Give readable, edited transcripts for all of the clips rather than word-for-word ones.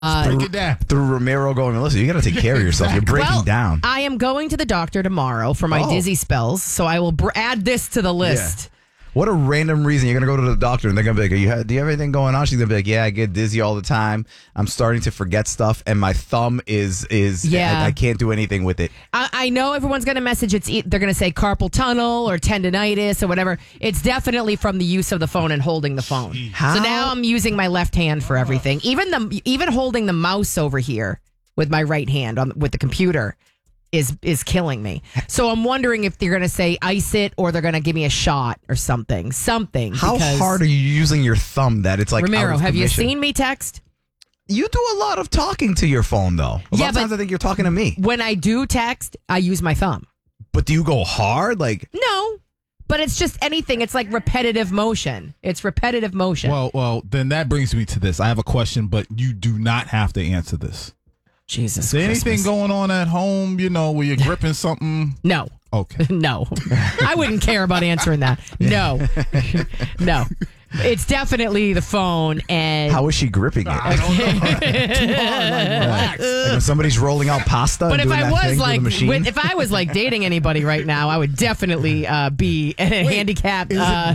Break it down. Through Ramiro going, listen, you got to take care of yourself. You're breaking down. I am going to the doctor tomorrow for my dizzy spells, so I will add this to the list. Yeah. What a random reason. You're going to go to the doctor and they're going to be like, do you have anything going on? She's going to be like, yeah, I get dizzy all the time. I'm starting to forget stuff and my thumb is I can't do anything with it. I know everyone's going to message they're going to say carpal tunnel or tendonitis or whatever. It's definitely from the use of the phone and holding the phone. How? So now I'm using my left hand for everything. Even holding the mouse over here with my right hand with the computer is killing me. So I'm wondering if they're going to say ice it or they're going to give me a shot or something. How hard are you using your thumb that it's like Ramiro, out of have you commission? seen me text? You do a lot of talking to your phone, though. A lot of times I think you're talking to me. When I do text, I use my thumb. But do you go hard? No. But it's just anything. It's like repetitive motion. It's repetitive motion. Well, then that brings me to this. I have a question, but you do not have to answer this. Jesus. Is there anything going on at home, where you're gripping something? No. Okay. No. I wouldn't care about answering that. No. No. It's definitely the phone. And how is she gripping it? I don't know. Too hard, relax. Like when somebody's rolling out pasta but and doing that thing with the machine? if I was dating anybody right now, I would definitely be a handicapped.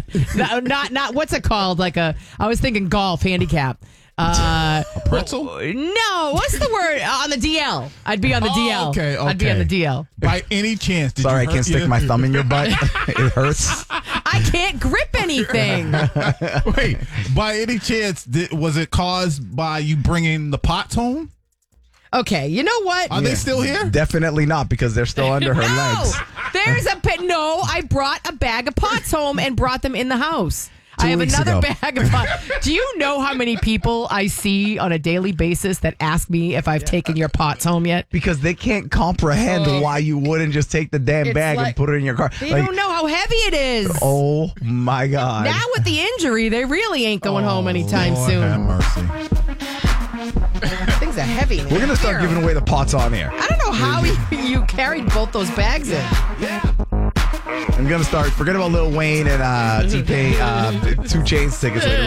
Not what's it called? I was thinking golf handicap. Pretzel? No, what's the word? On the DL. I'd be on the DL. Okay. I'd be on the DL. By any chance, Sorry, I can't stick my thumb in your butt. It hurts. I can't grip anything. Wait, by any chance, was it caused by you bringing the pots home? Okay, you know what? Are they still here? Definitely not, because they're still under her legs. There's no, I brought a bag of pots home and brought them in the house. I have another bag of pots. Do you know how many people I see on a daily basis that ask me if I've taken your pots home yet? Because they can't comprehend why you wouldn't just take the damn bag and put it in your car. They don't know how heavy it is. Oh, my God. Now with the injury, they really ain't going home anytime Lord soon. Have mercy. Things are heavy. We're going to start giving away the pots on air. I don't know how you carried both those bags in. I'm going to start. Forget about Lil Wayne and T-Pain, 2 Chainz tickets.